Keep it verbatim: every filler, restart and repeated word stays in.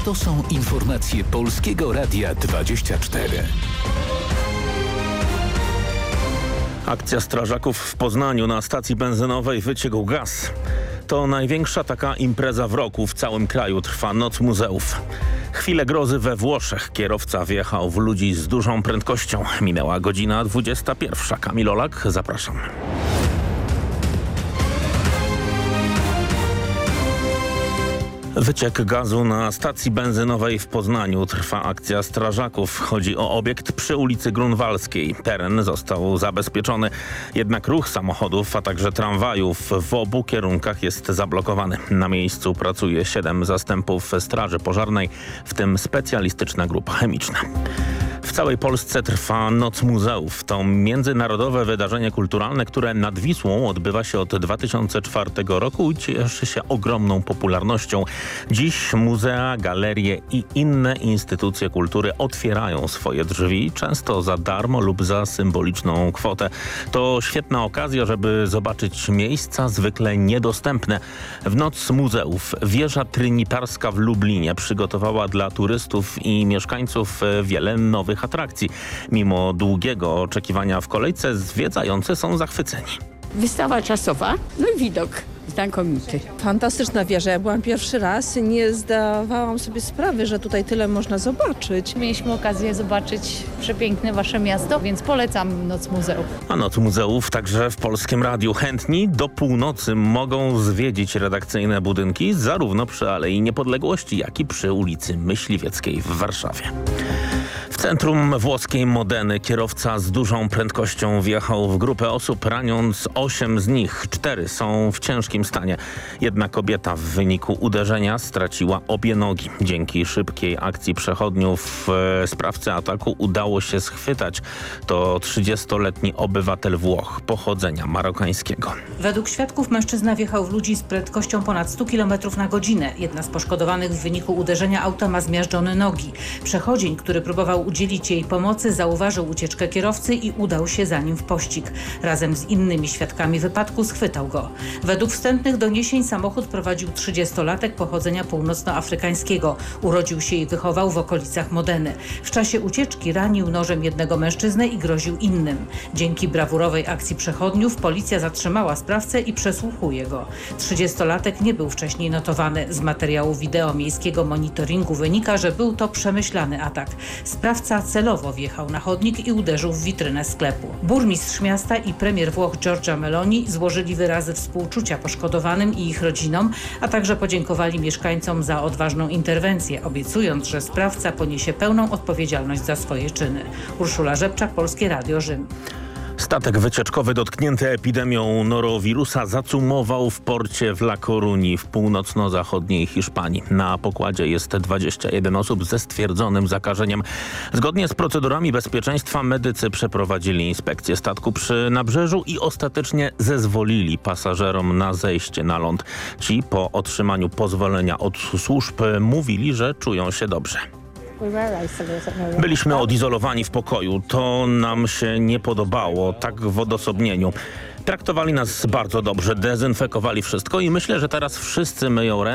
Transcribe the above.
To są informacje Polskiego Radia dwadzieścia cztery. Akcja strażaków w Poznaniu. Na stacji benzynowej wyciekł gaz. To największa taka impreza w roku. W całym kraju trwa Noc Muzeów. Chwilę grozy we Włoszech. Kierowca wjechał w ludzi z dużą prędkością. Minęła godzina dwudziesta pierwsza. Kamil Olak, zapraszam. Wyciek gazu na stacji benzynowej w Poznaniu. Trwa akcja strażaków. Chodzi o obiekt przy ulicy Grunwaldzkiej. Teren został zabezpieczony. Jednak ruch samochodów, a także tramwajów w obu kierunkach jest zablokowany. Na miejscu pracuje siedem zastępów straży pożarnej, w tym specjalistyczna grupa chemiczna. W całej Polsce trwa Noc Muzeów. To międzynarodowe wydarzenie kulturalne, które nad Wisłą odbywa się od dwa tysiące czwartego roku i cieszy się ogromną popularnością. Dziś muzea, galerie i inne instytucje kultury otwierają swoje drzwi, często za darmo lub za symboliczną kwotę. To świetna okazja, żeby zobaczyć miejsca zwykle niedostępne. W Noc Muzeów wieża Trinitarska w Lublinie przygotowała dla turystów i mieszkańców wiele nowych atrakcji. Mimo długiego oczekiwania w kolejce zwiedzający są zachwyceni. Wystawa czasowa, no i widok znakomity. Fantastyczna wieża. Ja byłam pierwszy raz i nie zdawałam sobie sprawy, że tutaj tyle można zobaczyć. Mieliśmy okazję zobaczyć przepiękne wasze miasto, więc polecam Noc Muzeów. A Noc Muzeów także w Polskim Radiu. Chętni do północy mogą zwiedzić redakcyjne budynki zarówno przy Alei Niepodległości, jak i przy ulicy Myśliwieckiej w Warszawie. W centrum włoskiej Modeny kierowca z dużą prędkością wjechał w grupę osób, raniąc osiem z nich. Cztery są w ciężkim stanie. Jedna kobieta w wyniku uderzenia straciła obie nogi. Dzięki szybkiej akcji przechodniów e, sprawcy ataku udało się schwytać. To trzydziestoletni obywatel Włoch pochodzenia marokańskiego. Według świadków mężczyzna wjechał w ludzi z prędkością ponad sto kilometrów na godzinę. Jedna z poszkodowanych w wyniku uderzenia auta ma zmiażdżone nogi. Przechodzień, który próbował udzielić jej pomocy, zauważył ucieczkę kierowcy i udał się za nim w pościg. Razem z innymi świadkami wypadku schwytał go. Według wstępnych doniesień samochód prowadził trzydziestolatek pochodzenia północnoafrykańskiego. Urodził się i wychował w okolicach Modeny. W czasie ucieczki ranił nożem jednego mężczyznę i groził innym. Dzięki brawurowej akcji przechodniów policja zatrzymała sprawcę i przesłuchuje go. trzydziestolatek nie był wcześniej notowany. Z materiału wideo miejskiego monitoringu wynika, że był to przemyślany atak. Sprawca celowo wjechał na chodnik i uderzył w witrynę sklepu. Burmistrz miasta i premier Włoch Giorgia Meloni złożyli wyrazy współczucia poszkodowanym i ich rodzinom, a także podziękowali mieszkańcom za odważną interwencję, obiecując, że sprawca poniesie pełną odpowiedzialność za swoje czyny. Urszula Rzepczak, Polskie Radio, Rzym. Statek wycieczkowy dotknięty epidemią norowirusa zacumował w porcie w La Coruni w północno-zachodniej Hiszpanii. Na pokładzie jest dwadzieścia jeden osób ze stwierdzonym zakażeniem. Zgodnie z procedurami bezpieczeństwa medycy przeprowadzili inspekcję statku przy nabrzeżu i ostatecznie zezwolili pasażerom na zejście na ląd. Ci po otrzymaniu pozwolenia od służb mówili, że czują się dobrze. Byliśmy odizolowani w pokoju. To nam się nie podobało, tak w odosobnieniu. Traktowali nas bardzo dobrze, dezynfekowali wszystko i myślę, że teraz wszyscy myją ręce.